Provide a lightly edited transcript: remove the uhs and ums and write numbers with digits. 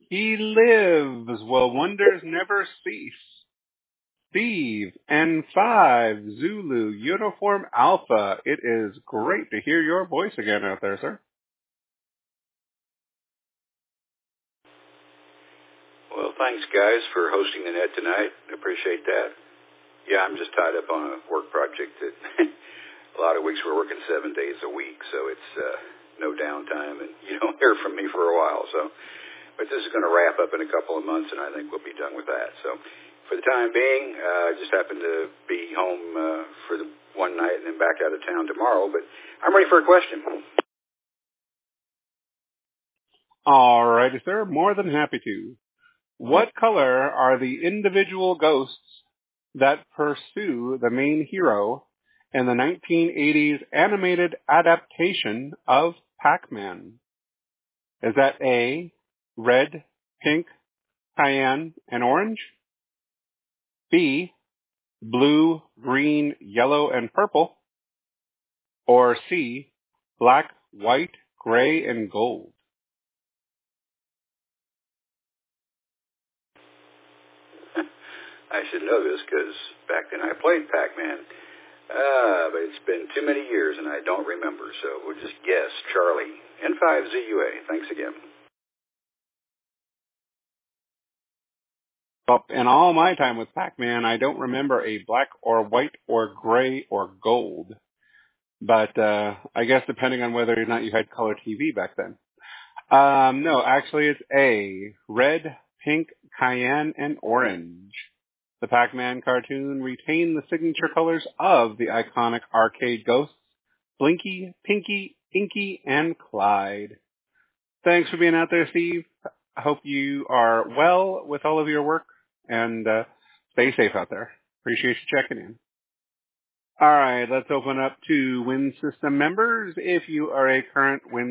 He lives. Will wonders never cease? Steve N5 Zulu Uniform Alpha. It is great to hear your voice again out there, sir. Well, thanks, guys, for hosting the net tonight. I appreciate that. Yeah, I'm just tied up on a work project that a lot of weeks we're working 7 days a week, so it's no downtime, and you don't hear from me for a while. But this is going to wrap up in a couple of months, and I think we'll be done with that. So for the time being, I just happen to be home for the one night and then back out of town tomorrow, but I'm ready for a question. All righty, sir. More than happy to. What color are the individual ghosts that pursue the main hero in the 1980s animated adaptation of Pac-Man? Is that A, red, pink, cayenne, and orange? B, blue, green, yellow, and purple? Or C, black, white, gray, and gold? I should know this because back then I played Pac-Man. But it's been too many years and I don't remember, so we'll just guess Charlie. N5ZUA. Thanks again. Well, in all my time with Pac-Man, I don't remember a black or white or gray or gold. But I guess depending on whether or not you had color TV back then. No, actually it's A, red, pink, cayenne, and orange. The Pac-Man cartoon retained the signature colors of the iconic arcade ghosts, Blinky, Pinky, Inky, and Clyde. Thanks for being out there, Steve. I hope you are well with all of your work, and stay safe out there. Appreciate you checking in. All right, let's open up to Win System members. If you are a current Win